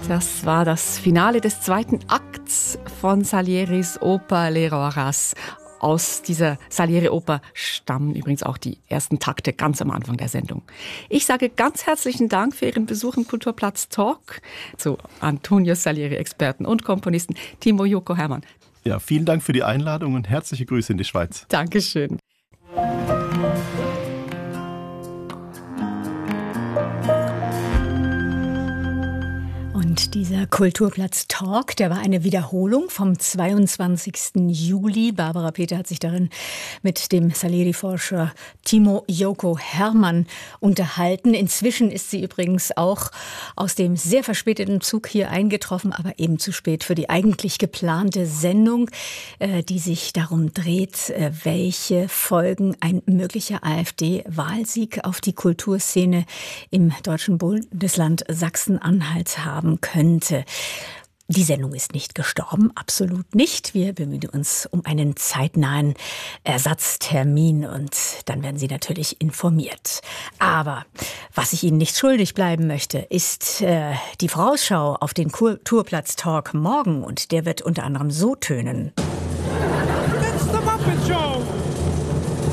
Das war das Finale des zweiten Akts von Salieris Oper Le Roi Ras. Aus dieser Salieri-Oper stammen übrigens auch die ersten Takte ganz am Anfang der Sendung. Ich sage ganz herzlichen Dank für Ihren Besuch im Kulturplatz Talk zu Antonio Salieri, Experten und Komponisten Timo Joko Hermann. Ja, vielen Dank für die Einladung und herzliche Grüße in die Schweiz. Dankeschön. Und dieser Kulturplatz-Talk, der war eine Wiederholung vom 22. Juli. Barbara Peter hat sich darin mit dem Salieri-Forscher Timo Joko Hermann unterhalten. Inzwischen ist sie übrigens auch aus dem sehr verspäteten Zug hier eingetroffen, aber eben zu spät für die eigentlich geplante Sendung, die sich darum dreht, welche Folgen ein möglicher AfD-Wahlsieg auf die Kulturszene im deutschen Bundesland Sachsen-Anhalt haben könnte. Die Sendung ist nicht gestorben, absolut nicht. Wir bemühen uns um einen zeitnahen Ersatztermin und dann werden Sie natürlich informiert. Aber was ich Ihnen nicht schuldig bleiben möchte, ist die Vorausschau auf den Kulturplatz-Talk morgen und der wird unter anderem so tönen.